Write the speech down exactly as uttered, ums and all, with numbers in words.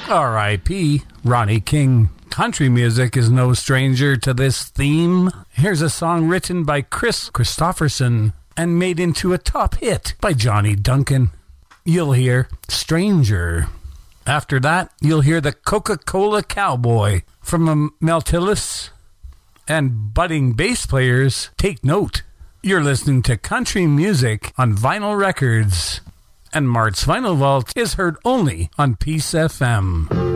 R I P Ronnie King. Country music is no stranger to this theme. Here's a song written by Chris Christopherson and made into a top hit by Johnny Duncan. You'll hear Stranger. After that, you'll hear the Coca-Cola Cowboy from Meltilus. And budding bass players, take note. You're listening to country music on Vinyl Records. And Mart's Vinyl Vault is heard only on Peace F M.